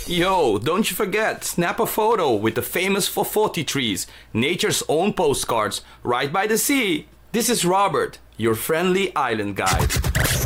Yo, don't you forget, snap a photo with the famous Fofoti trees, nature's own postcards, right by the sea. This is Robert, your friendly island guide.